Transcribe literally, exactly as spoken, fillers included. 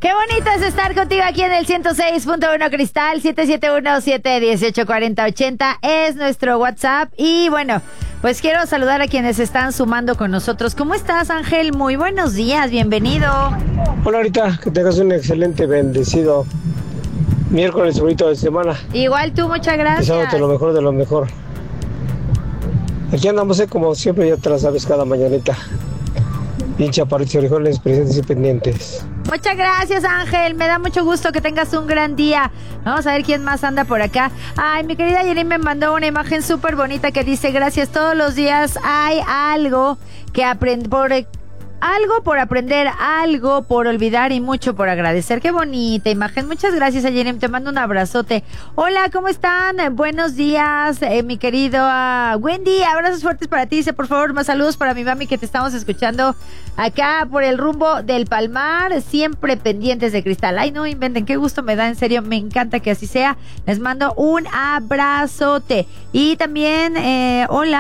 Qué bonito es estar contigo aquí en el ciento seis punto uno Cristal. Siete siete uno, siete uno ocho, cuatro cero ocho cero es nuestro WhatsApp. Y bueno, pues quiero saludar a quienes están sumando con nosotros. ¿Cómo estás, Ángel? Muy buenos días, bienvenido. Hola, ahorita que tengas un excelente, bendecido miércoles bonito de semana. Igual tú, muchas gracias. Deseándote lo mejor de lo mejor. Aquí andamos, eh, como siempre, ya te la sabes, cada mañanita. Bien chaparritos y orejones, presentes y pendientes. Muchas gracias, Ángel. Me da mucho gusto que tengas un gran día. Vamos a ver quién más anda por acá. Ay, mi querida Jenny me mandó una imagen súper bonita que dice: gracias, todos los días hay algo que aprender por... Algo por aprender, algo por olvidar y mucho por agradecer. Qué bonita imagen. Muchas gracias, Jenny. Te mando un abrazote. Hola, ¿cómo están? Eh, buenos días, eh, mi querido uh, Wendy. Abrazos fuertes para ti. Dice, por favor, más saludos para mi mami que te estamos escuchando acá por el rumbo del Palmar. Siempre pendientes de Cristal. Ay, no inventen. Qué gusto me da. En serio, me encanta que así sea. Les mando un abrazote. Y también, eh, hola.